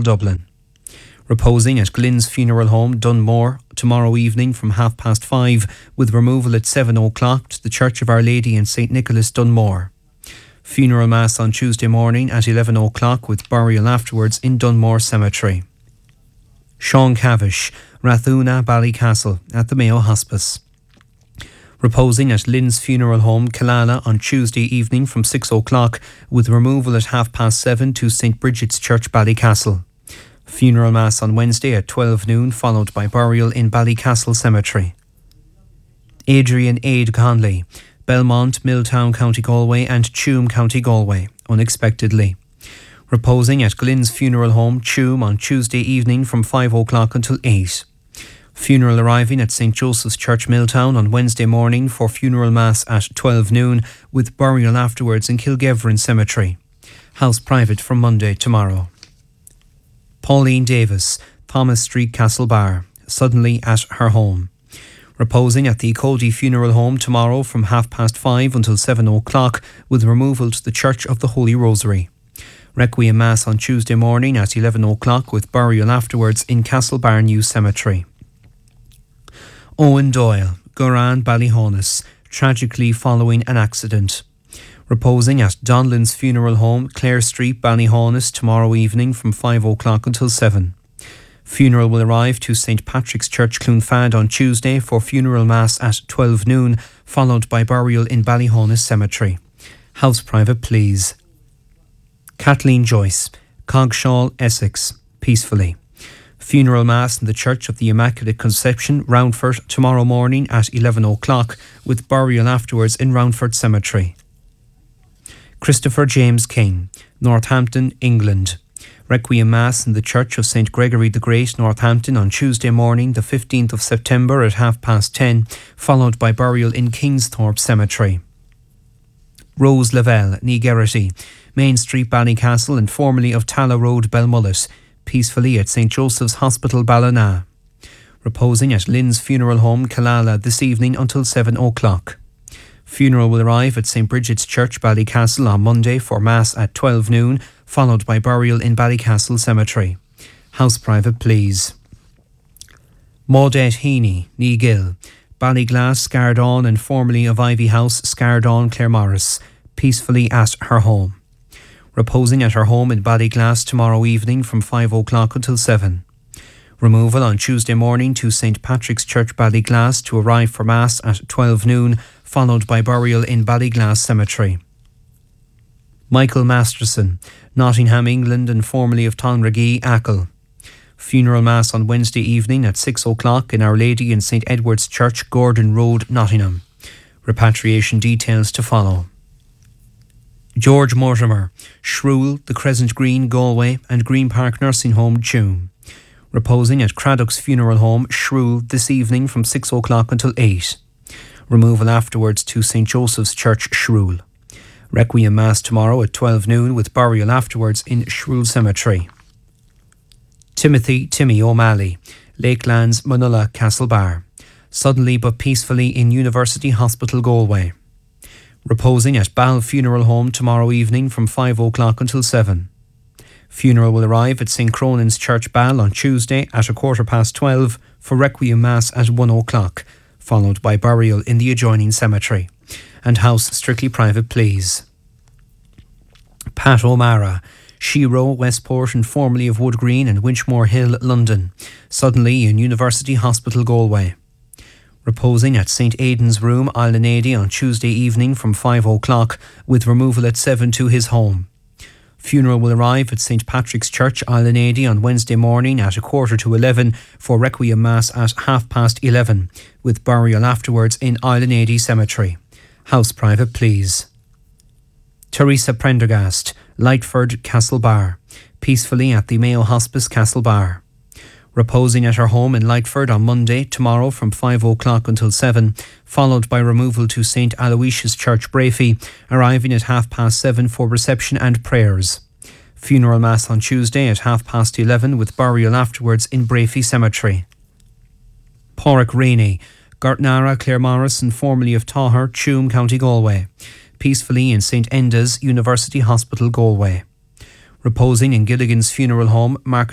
Dublin. Reposing at Glyn's Funeral Home, Dunmore, tomorrow evening from 5:30, with removal at 7 o'clock to the Church of Our Lady in St Nicholas, Dunmore. Funeral Mass on Tuesday morning at 11 o'clock with burial afterwards in Dunmore Cemetery. Sean Cavish, Rathuna, Ballycastle at the Mayo Hospice. Reposing at Lynn's Funeral Home, Killala on Tuesday evening from 6 o'clock with removal at 7:30 to St Bridget's Church, Ballycastle. Funeral Mass on Wednesday at 12 noon followed by burial in Ballycastle Cemetery. Adrian Aid Conley, Belmont, Milltown, County Galway and Tuam, County Galway, unexpectedly. Reposing at Glyn's Funeral Home, Tuam on Tuesday evening from 5 o'clock until 8. Funeral arriving at St Joseph's Church, Milltown on Wednesday morning for funeral mass at 12 noon with burial afterwards in Kilgevran Cemetery. House private from Monday tomorrow. Pauline Davis, Thomas Street, Castlebar, suddenly at her home. Reposing at the Cody Funeral Home tomorrow from 5:30 until 7 o'clock with removal to the Church of the Holy Rosary. Requiem Mass on Tuesday morning at 11 o'clock with burial afterwards in Castlebar New Cemetery. Owen Doyle, Goran, Ballyhonus, tragically following an accident. Reposing at Donlan's Funeral Home, Clare Street, Ballyhonus tomorrow evening from 5 o'clock until 7. Funeral will arrive to St Patrick's Church, Clonfad on Tuesday for funeral mass at 12 noon, followed by burial in Ballyhonus Cemetery. House private, please. Kathleen Joyce, Coggshall, Essex, peacefully. Funeral Mass in the Church of the Immaculate Conception, Roundford, tomorrow morning at 11 o'clock, with burial afterwards in Roundford Cemetery. Christopher James King, Northampton, England. Requiem Mass in the Church of St Gregory the Great, Northampton on Tuesday morning, the 15th of September at 10:30, followed by burial in Kingsthorpe Cemetery. Rose Lavelle, Negarity, Main Street, Ballycastle and formerly of Talla Road, Belmullet, peacefully at St Joseph's Hospital, Ballina. Reposing at Lynn's Funeral Home, Killala this evening until 7 o'clock. Funeral will arrive at St Bridget's Church, Ballycastle on Monday for Mass at 12 noon, followed by burial in Ballycastle Cemetery. House private, please. Maudette Heaney, Negill, Ballyglass, Scardawn and formerly of Ivy House, Scardawn, Claremorris, peacefully at her home. Reposing at her home in Ballyglass tomorrow evening from 5 o'clock until 7. Removal on Tuesday morning to St Patrick's Church, Ballyglass to arrive for Mass at 12 noon, followed by burial in Ballyglass Cemetery. Michael Masterson, Nottingham, England and formerly of Tonragee, Achill. Funeral Mass on Wednesday evening at 6 o'clock in Our Lady in St Edward's Church, Gordon Road, Nottingham. Repatriation details to follow. George Mortimer, Shrule, the Crescent Green, Galway and Green Park Nursing Home, Tuam. Reposing at Craddock's Funeral Home, Shrule, this evening from 6 o'clock until 8. Removal afterwards to St Joseph's Church, Shrule. Requiem Mass tomorrow at 12 noon with burial afterwards in Shrule Cemetery. Timmy O'Malley, Lakelands, Manulla, Castlebar. Suddenly but peacefully in University Hospital, Galway. Reposing at Ball Funeral Home tomorrow evening from 5 o'clock until 7. Funeral will arrive at St Cronan's Church, Ball on Tuesday at 12:15 for Requiem Mass at 1 o'clock, followed by burial in the adjoining cemetery. And house strictly private, please. Pat O'Mara, Shiro, Westport and formerly of Wood Green and Winchmore Hill, London, suddenly in University Hospital, Galway. Reposing at St Aidan's Room, Islanady on Tuesday evening from 5 o'clock with removal at 7 to his home. Funeral will arrive at St Patrick's Church, Islanady on Wednesday morning at 11:15 for Requiem Mass at 11:30 with burial afterwards in Islanady Cemetery. House private, please. Teresa Prendergast, Lightford, Castlebar, peacefully at the Mayo Hospice, Castlebar. Reposing at her home in Lightford on Monday, tomorrow from 5 o'clock until 7, followed by removal to St Aloysius Church, Brafey, arriving at 7:30 for reception and prayers. Funeral Mass on Tuesday at 11:30 with burial afterwards in Brafey Cemetery. Pádraig Rainey, Gartnara, Claremorris and formerly of Táthar, Tuam, County Galway, peacefully in St Enda's University Hospital, Galway. Reposing in Gilligan's Funeral Home, Market